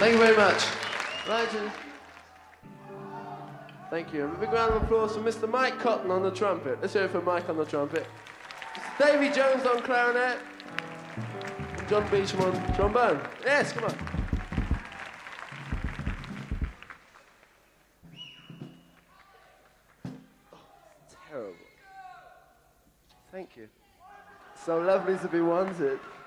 Thank you very much. Right. Thank you. And a big round of applause for Mr. Mike Cotton on the trumpet. Let's hear it for Mike on the trumpet. Davy Jones on clarinet. And John Beecham on trombone. Yes, come on. Oh, terrible. Thank you. So lovely to be wanted.